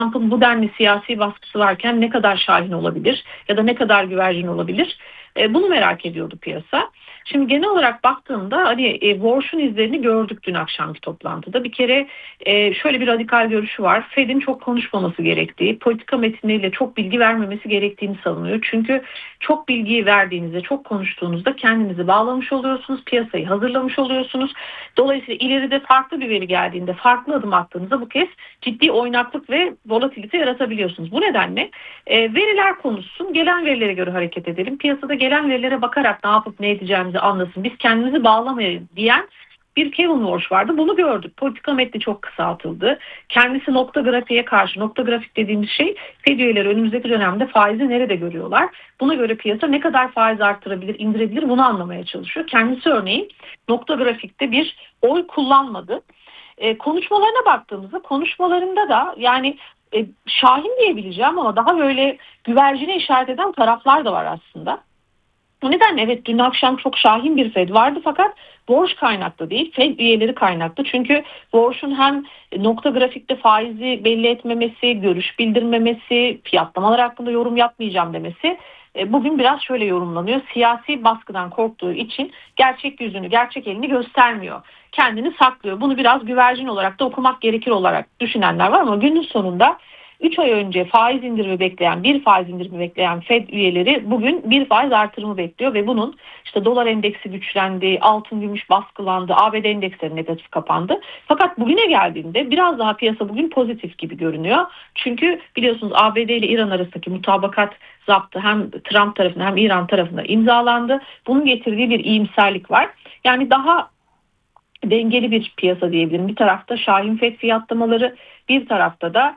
Trump'ın bu denli siyasi baskısı varken ne kadar şahin olabilir ya da ne kadar güvercin olabilir? Bunu merak ediyordu piyasa. Şimdi genel olarak baktığımda hani Warsh'un izlerini gördük dün akşamki toplantıda. Bir kere şöyle bir radikal görüşü var. Fed'in çok konuşmaması gerektiği, politika metinleriyle çok bilgi vermemesi gerektiğini savunuyor. Çünkü çok bilgiyi verdiğinizde, çok konuştuğunuzda kendinizi bağlamış oluyorsunuz, piyasayı hazırlamış oluyorsunuz. Dolayısıyla ileride farklı bir veri geldiğinde, farklı adım attığınızda bu kez ciddi oynaklık ve volatilite yaratabiliyorsunuz. Bu nedenle veriler konuşsun, gelen verilere göre hareket edelim. Piyasada gelen verilere bakarak ne yapıp ne edeceğimizi anlasın. Biz kendimizi bağlamayalım diyen bir Kevin Warsh vardı. Bunu gördük. Politika metni çok kısaltıldı. Kendisi nokta grafiğe karşı, nokta grafik dediğimiz şey Fed üyeleri önümüzdeki dönemde faizi nerede görüyorlar? Buna göre piyasa ne kadar faiz arttırabilir, indirebilir bunu anlamaya çalışıyor. Kendisi örneğin nokta grafikte bir oy kullanmadı. Konuşmalarına baktığımızda konuşmalarında da yani şahin diyebileceğim ama daha böyle güvercine işaret eden taraflar da var aslında. O nedenle evet dün akşam çok şahin bir Fed vardı fakat borç kaynaklı değil, Fed üyeleri kaynaklı. Çünkü borçun hem nokta grafikte faizi belli etmemesi, görüş bildirmemesi, fiyatlamalar hakkında yorum yapmayacağım demesi bugün biraz şöyle yorumlanıyor. Siyasi baskıdan korktuğu için gerçek yüzünü, gerçek elini göstermiyor. Kendini saklıyor. Bunu biraz güvercin olarak da okumak gerekir olarak düşünenler var ama günün sonunda 3 ay önce bir faiz indirimi bekleyen Fed üyeleri bugün bir faiz artırımı bekliyor ve bunun işte dolar endeksi güçlendi, altın gümüş baskılandı, ABD endeksleri negatif kapandı. Fakat bugüne geldiğinde biraz daha piyasa bugün pozitif gibi görünüyor. Çünkü biliyorsunuz ABD ile İran arasındaki mutabakat zaptı hem Trump tarafından hem İran tarafından imzalandı. Bunun getirdiği bir iyimserlik var. Yani daha dengeli bir piyasa diyebilirim. Bir tarafta şahin Fed fiyatlamaları, bir tarafta da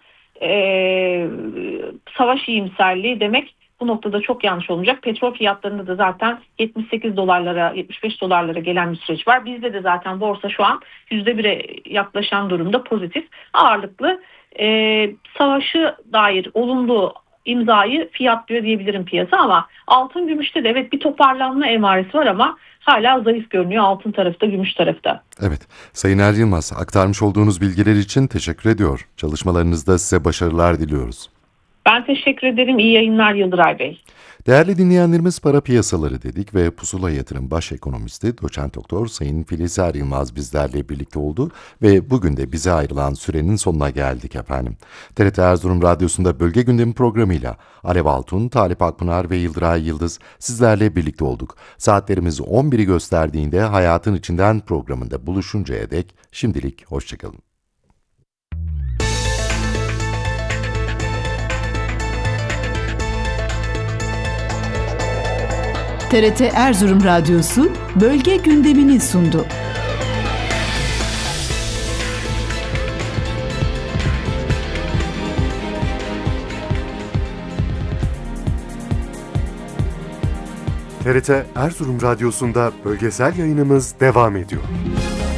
savaş iyimserliği demek bu noktada çok yanlış olmayacak. Petrol fiyatlarında da zaten 78 dolarlara 75 dolarlara gelen bir süreç var. Bizde de zaten borsa şu an %1'e yaklaşan durumda pozitif ağırlıklı savaşı dair olumlu imzayı fiyatlıyor diyebilirim piyasa ama altın gümüşte de evet bir toparlanma emaresi var ama hala zayıf görünüyor altın tarafta gümüş tarafta. Evet, Sayın Er Yılmaz, aktarmış olduğunuz bilgiler için teşekkür ediyor. Çalışmalarınızda size başarılar diliyoruz. Ben teşekkür ederim. İyi yayınlar Yıldıray Bey. Değerli dinleyenlerimiz, para piyasaları dedik ve Pusula Yatırım Baş Ekonomisti Doçent Doktor Sayın Filiz Er Yılmaz bizlerle birlikte oldu ve bugün de bize ayrılan sürenin sonuna geldik efendim. TRT Erzurum Radyosu'nda Bölge Gündemi programıyla Alev Altun, Talip Akpınar ve Yıldıray Yıldız sizlerle birlikte olduk. Saatlerimiz 11'i gösterdiğinde Hayatın İçinden programında buluşuncaya dek şimdilik hoşçakalın. TRT Erzurum Radyosu Bölge Gündemini sundu. TRT Erzurum Radyosu'nda bölgesel yayınımız devam ediyor.